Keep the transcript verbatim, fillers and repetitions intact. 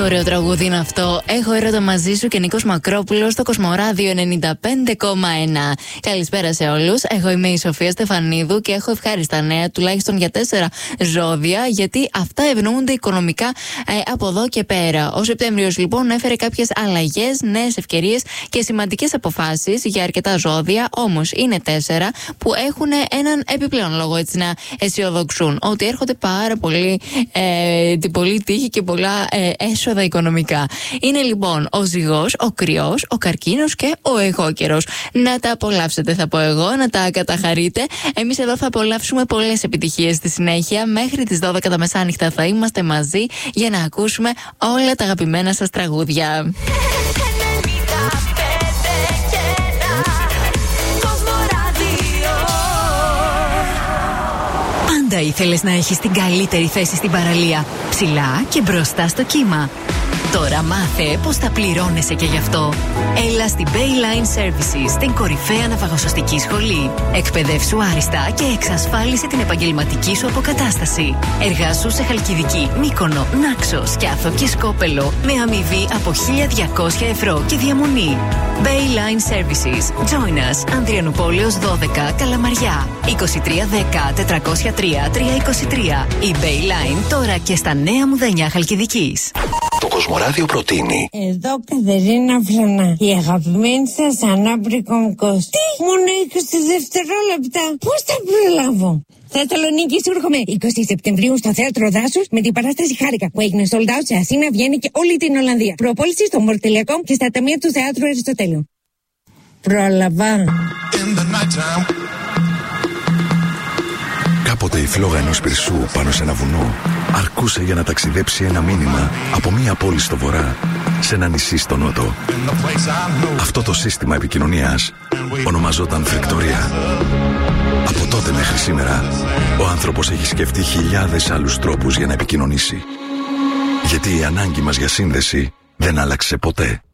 ωραίο τραγούδι είναι αυτό. Έχω έρωτα μαζί σου και Νίκος Μακρόπουλος στο Κοσμοράδιο ενενήντα πέντε κόμμα ένα. Καλησπέρα σε όλους. Εγώ είμαι η Σοφία Στεφανίδου και έχω ευχάριστα νέα τουλάχιστον για τέσσερα ζώδια, γιατί αυτά ευνοούνται οικονομικά ε, από εδώ και πέρα. Ο Σεπτέμβριος λοιπόν έφερε κάποιες αλλαγές, νέες ευκαιρίες και σημαντικές αποφάσεις για αρκετά ζώδια. Όμως είναι τέσσερα που έχουν έναν επιπλέον λόγο έτσι να αισιοδοξούν, ότι έρχονται πάρα πολύ, ε, πολύ τύχη και πολλά ε, έσοδα οικονομικά. Είναι λοιπόν ο Ζυγός, ο Κρυός, ο Καρκίνος και ο Αιγόκερος. Να τα απολαύσετε, θα πω εγώ, να τα καταχαρείτε. Εμείς εδώ θα απολαύσουμε πολλές επιτυχίες στη συνέχεια. Μέχρι τις δώδεκα τα μεσάνυχτα θα είμαστε μαζί για να ακούσουμε όλα τα αγαπημένα σας τραγούδια. Πάντα ήθελες να έχεις την καλύτερη θέση στην παραλία, ψηλά και μπροστά στο κύμα. Τώρα μάθε πως θα πληρώνεσαι και γι' αυτό. Έλα στην Bayline Services, την κορυφαία ναυαγοσωστική σχολή. Εκπαιδεύσου άριστα και εξασφάλισε την επαγγελματική σου αποκατάσταση. Εργάσου σε Χαλκιδική, Μύκονο, Νάξο, Σκιάθο και Σκόπελο με αμοιβή από χίλια διακόσια ευρώ και διαμονή. Bayline Services. Join us. Ανδριανουπόλεως δώδεκα, Καλαμαριά. είκοσι τρία δέκα τετρακόσια τρία τριακόσια είκοσι τρία. Η Bayline τώρα και στα νέα μουδενιά Χαλκιδικής. Το Κοσμοράδιο προτείνει. Εδώ Κατερίνα Φρανά, η αγαπημένη σας ανάπηρη κομικός. Τι, μόνο είκοσι δευτερόλεπτα. Πώς θα προλάβω? Θεσσαλονίκη, σου έρχομαι είκοσι Σεπτεμβρίου στο Θέατρο Δάσους με την παράσταση Χάρικα που έγινε sold out σε Αθήνα, Βιέννη και όλη την Ολλανδία. Προπόληση στο μορ τελεία κομ και στα ταμεία του Θεάτρου Αριστοτέλειου. Πρόλαβα. Κάποτε η φλόγα ενός πυρσού πάνω σε ένα βουνό αρκούσε για να ταξιδέψει ένα μήνυμα από μία πόλη στο βορρά σε ένα νησί στο νότο. Αυτό το σύστημα επικοινωνίας ονομαζόταν φρικτορία. Από τότε μέχρι σήμερα ο άνθρωπος έχει σκεφτεί χιλιάδες άλλους τρόπους για να επικοινωνήσει. Γιατί η ανάγκη μας για σύνδεση δεν άλλαξε ποτέ.